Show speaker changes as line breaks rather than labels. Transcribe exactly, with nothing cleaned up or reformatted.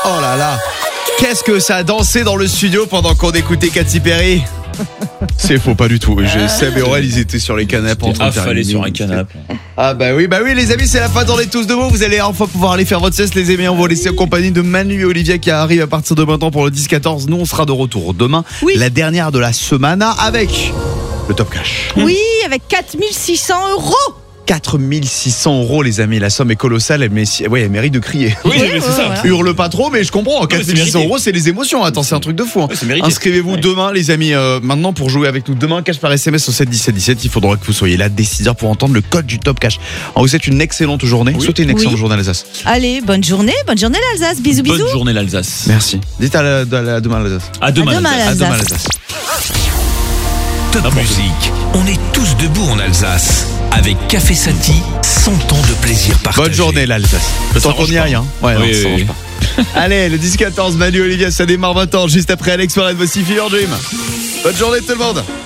Oh là là, qu'est-ce que ça a dansé dans le studio pendant qu'on écoutait Katy Perry. C'est faux, pas du tout. Je, Seb et Aurel, ils étaient sur les canapes en train de faire
affalés
une
sur un
mine.
canapé.
Ah bah oui, bah oui les amis, c'est la fin, on est tous debout. Vous allez enfin pouvoir aller faire votre sieste les amis. On va vous laisser en compagnie de Manu et Olivia qui arrivent à partir de maintenant pour le dix quatorze. Nous on sera de retour demain,
Oui.
la dernière de la semaine avec le Top Cash.
Oui, avec quatre mille six cents euros.
quatre mille six cents euros les amis, la somme est colossale, mais si- ouais, elle mérite de crier.
Oui,
Ouais,
mais c'est
ouais,
ça.
voilà.
Hurle pas trop, mais je comprends. quatre mille six cents
mérité.
euros, c'est les émotions. Attends, c'est un truc de fou. hein.
Ouais, c'est mérité.
Inscrivez-vous
Ouais.
demain, les amis. Euh, maintenant, pour jouer avec nous demain, cash par S M S au sept dix-sept dix-sept. Il faudra que vous soyez là dès six heures pour entendre le code du Top Cash. On vous souhaite une excellente journée.
Oui.
Souhaitez une excellente
Oui.
journée à l'Alsace.
Allez, bonne journée, bonne journée l'Alsace. Bisous, bisous.
Bonne journée l'Alsace.
Merci. Dites à, la- à la- à demain à l'Alsace.
À demain.
À demain,
l'Alsace.
À demain à
Alsace.
l'Alsace.
Top Musique. On est tous debout en Alsace. Avec Café Sati, cent ans de plaisir partagé.
Bonne journée l'Alsace. Le
Ça
temps qu'on y
s'arrange
aille.
pas.
Hein. Ouais,
Oui,
non,
oui,
ça s'arrange
oui.
pas. Allez, le dix quatorze, Manu Olivia, ça démarre vingt ans. Juste après Alex Warren, voici Fear Dream. Bonne journée tout le monde.